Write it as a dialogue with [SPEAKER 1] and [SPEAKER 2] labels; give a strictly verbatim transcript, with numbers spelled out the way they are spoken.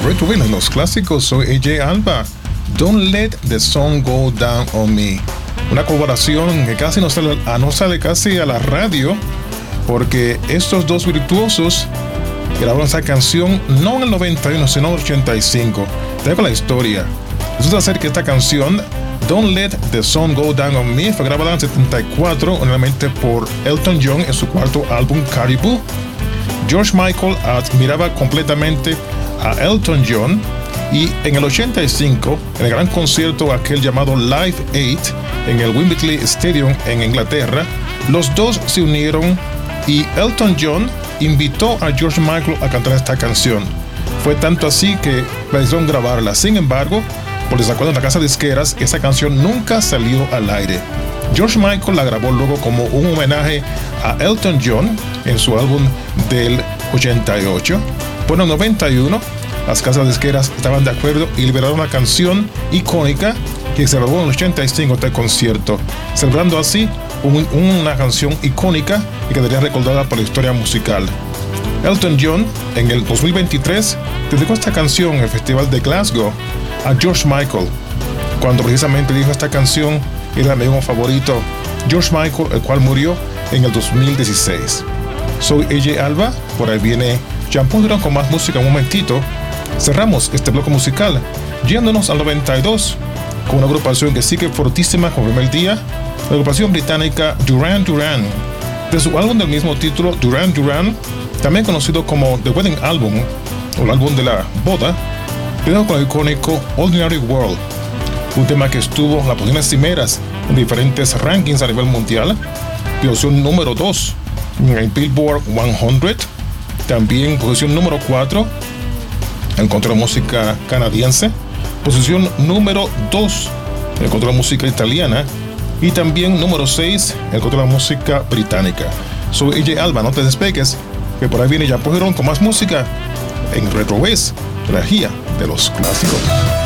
[SPEAKER 1] Retro en los clásicos. Soy A J Alba. Don't Let the Sun Go Down on Me. Una colaboración que casi no sale, no sale casi a la radio, porque estos dos virtuosos grabaron esa canción no en el noventa y uno, sino en el ochenta y cinco. Te dejo la historia. Resulta ser que esta canción, Don't Let the Sun Go Down on Me, fue grabada en el setenta y cuatro, nuevamente por Elton John en su cuarto álbum Caribou. George Michael admiraba completamente a Elton John, y en el ochenta y cinco, en el gran concierto aquel llamado Live Aid en el Wembley Stadium en Inglaterra, los dos se unieron y Elton John invitó a George Michael a cantar esta canción. Fue tanto así que decidieron grabarla. Sin embargo, por desacuerdo en la casa disqueras, esa canción nunca salió al aire. George Michael la grabó luego como un homenaje a Elton John en su álbum del ochenta y ocho. Bueno, en el noventa y uno, las casas disqueras estaban de acuerdo y liberaron una canción icónica que se grabó en el ochenta y cinco este concierto, celebrando así un, una canción icónica y que quedaría recordada por la historia musical. Elton John, en el dos mil veintitrés, dedicó esta canción en el Festival de Glasgow a George Michael, cuando precisamente dijo esta canción era mi amigo favorito, George Michael, el cual murió en el dos mil dieciséis. Soy A J Alba, por ahí viene Jean-Paul Durán con más música un momentito. Cerramos este bloque musical yéndonos al noventa y dos con una agrupación que sigue fortísima como el primer día, la agrupación británica Duran Duran. De su álbum del mismo título, Duran Duran, también conocido como The Wedding Album o el álbum de la boda, quedó con el icónico Ordinary World, un tema que estuvo en las posiciones cimeras en diferentes rankings a nivel mundial, posición número dos en el Billboard cien, también posición número cuatro en el control de música canadiense, posición número dos en el control de música italiana y también número seis en el control de música británica. Soy A J Alba, no te despegues, que por ahí viene Jean-Paul Durán con más música en Retro West, energía de los clásicos.